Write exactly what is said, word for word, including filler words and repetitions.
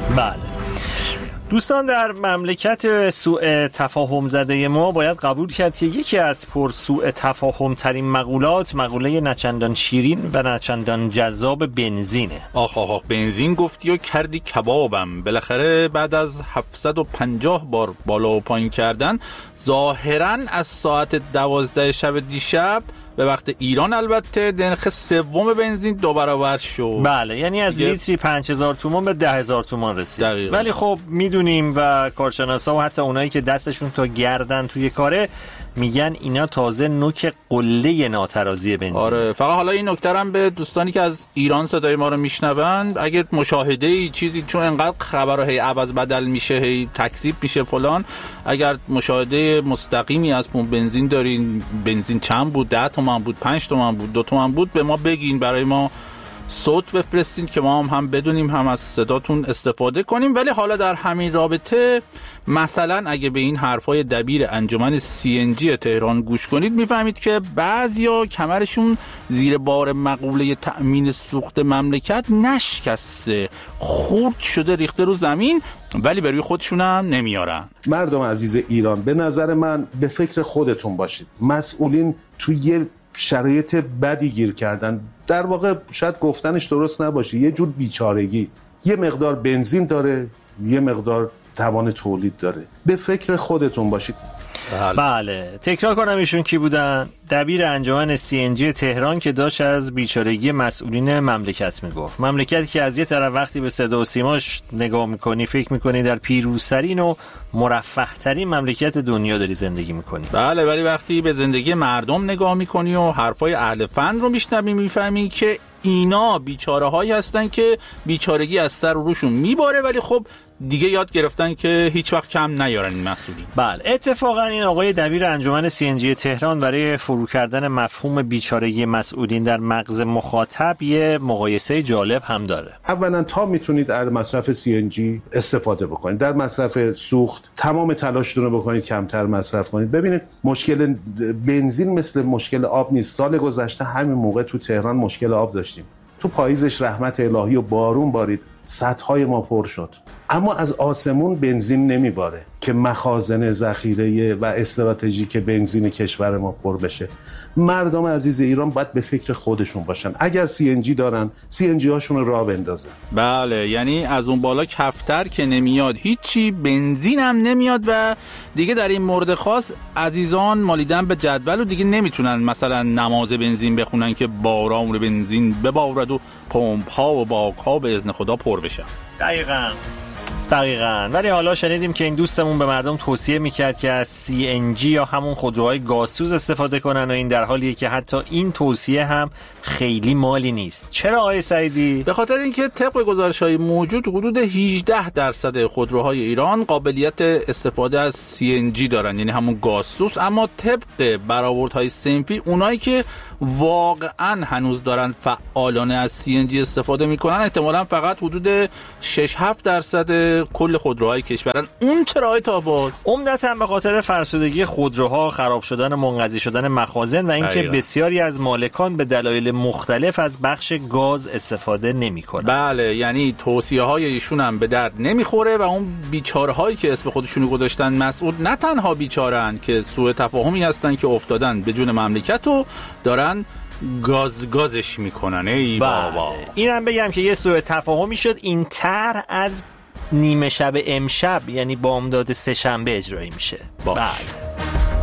بله دوستان، در مملکت سوء تفاهم زده ما باید قبول کرد که یکی از پر سوء تفاهم ترین مقولات مقوله نچندان شیرین و نچندان جذاب بنزینه. آخ آخ بنزین گفتی و کردی کبابم. بالاخره بعد از هفتصد و پنجاه بار بالا و پایین کردن ظاهراً از ساعت دوازده شب دیشب به وقت ایران البته نرخ سوم بنزین دو برابر شد. بله یعنی از لیتری پنج هزار تومان به ده هزار تومان رسید. دقیقا. ولی خب میدونیم و کارشناسا و حتی اونایی که دستشون تا گردن توی کاره میگن اینا تازه نوک قله ناترازی بنزین. آره فقط حالا این نکته هم به دوستانی که از ایران صدای ما رو میشنوند، اگه مشاهده چیزی چون انقدر خبرها هی عوض بدل میشه هی تکذیب میشه فلان، اگر مشاهده مستقیمی از پمپ بنزین دارین بنزین چند بود، ده تومن بود، پنج تومن بود، دو تومن بود، به ما بگین، برای ما صوت بفرستین که ما هم, هم بدونیم هم از صداتون استفاده کنیم. ولی حالا در همین رابطه مثلا اگه به این حرفای دبیر انجمن سی ان جی تهران گوش کنید میفهمید که بعضیا کمرشون زیر بار مقوله تأمین سوخت مملکت نشکسته، خورد شده ریخته رو زمین، ولی بروی خودشون هم نمیارن. مردم عزیز ایران، به نظر من به فکر خودتون باشید. مسئولین توی یه شرایط بدی گیر کردن، در واقع شاید گفتنش درست نباشه، یه جور بیچارگی. یه مقدار بنزین داره، یه مقدار توان تولید داره. به فکر خودتون باشید. بله, بله. تکرار کنم ایشون کی بودن؟ دبیر انجمن سی ان جی تهران که داشت از بیچارگی مسئولین مملکت میگفت. مملکتی که از یه طرف وقتی به صدا و سیماش نگاه میکنی فکر میکنی در پیروزترین و مرفه ترین مملکت دنیا داری زندگی میکنی. بله ولی وقتی به زندگی مردم نگاه میکنی و حرفای اهل فن رو میشنوی میفهمی که اینا بیچاره هایی هستن که بیچارگی از سر روشون میباره، ولی خب دیگه یاد گرفتن که هیچ وقت کم نیارن این مسئولین. بله اتفاقا این آقای دبیر انجمن سی ان جی تهران برای فرو کردن مفهوم بیچارگی مسئولین در مغز مخاطب یه مقایسه جالب هم داره. اولا تا میتونید در مصرف سی ان جی استفاده بکنید، در مصرف سوخت تمام تلاشتون رو بکنید کمتر مصرف کنید. ببینید مشکل بنزین مثل مشکل آب نیست. سال گذشته همین موقع تو تهران مشکل آب داشتیم، تو پاییزش رحمت الهی و بارون بارید، سدهای ما پر شد، اما از آسمون بنزین نمیباره که مخازن ذخیره و استراتژیک بنزین کشور ما پر بشه. مردم عزیز ایران باید به فکر خودشون باشن. اگر سی ان جی دارن سی ان جی هاشون رو راه بندازن. بله یعنی از اون بالا کفتر که نمیاد هیچی، بنزین هم نمیاد و دیگه در این مورد خاص عزیزان مالیدن به جدول و دیگه نمیتونن مثلا نماز بنزین بخونن که باران بنزین ببارد و پمپ ها و باک ها به اذن خدا پر بشن. دقیقاً دقیقاً. ولی حالا شنیدیم که این دوستمون به مردم توصیه میکرد که از سی ان جی یا همون خودروهای گازسوز استفاده کنن و این در حالیه که حتی این توصیه هم خیلی مالی نیست. چرا آقای سعیدی؟ به خاطر اینکه طبق گزارش‌های موجود حدود هجده درصد خودروهای ایران قابلیت استفاده از سی ان جی دارن، یعنی همون گازسوز، اما طبق برآوردهای صنفی اونایی که واقعا هنوز دارن فعالانه از سی ان جی استفاده میکنن احتمالاً فقط حدود شش هفت درصد کل خودروهای کشورن. اون چرا های تاباز؟ عمدتاً به خاطر فرسودگی خودروها، خراب شدن منقضی شدن مخازن و اینکه بسیاری از مالکان به دلایل مختلف از بخش گاز استفاده نمی‌کنن. بله یعنی توصیه‌های ایشون هم به درد نمیخوره و اون بیچاره‌هایی که اسم خودشونو گذاشتن مسئول نه تنها بیچاره‌اند که سوء تفاهمی هستن که افتادن به جون مملکت و دارن گاز گازش میکنن. ای بابا اینم بگم که یه سوء تفاهمی شد این طرح از نیمه شب امشب یعنی بامداد سه شنبه اجرایی میشه. باش.